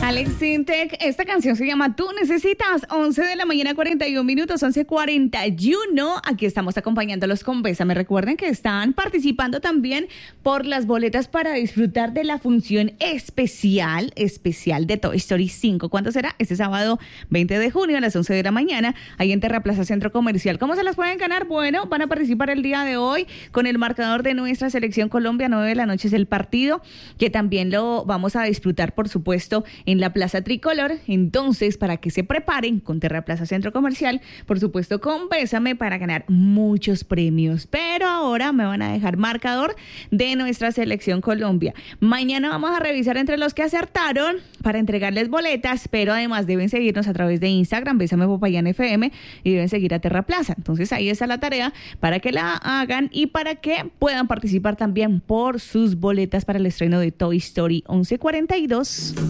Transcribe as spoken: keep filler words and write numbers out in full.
Alex Sintek, esta canción se llama Tú Necesitas, once de la mañana, cuarenta y un minutos, once cuarenta y uno. Aquí estamos acompañándolos con Bésame. Recuerden que están participando también por las boletas para disfrutar de la función especial, especial de Toy Story cinco. ¿Cuándo será? Este sábado veinte de junio a las once de la mañana, ahí en Terraplaza Centro Comercial. ¿Cómo se las pueden ganar? Bueno, van a participar el día de hoy con el marcador de nuestra selección Colombia. nueve de la noche es el partido, que también lo vamos a disfrutar, por supuesto, en la Plaza Tricolor. Entonces, para que se preparen con Terraplaza Centro Comercial, por supuesto con Bésame, para ganar muchos premios. Pero ahora me van a dejar marcador de nuestra selección Colombia. Mañana vamos a revisar entre los que acertaron para entregarles boletas, pero además deben seguirnos a través de Instagram, Bésame Popayán F M, y deben seguir a Terraplaza. Entonces ahí está la tarea para que la hagan y para que puedan participar también por sus boletas para el estreno de Toy Story. once cuarenta y dos.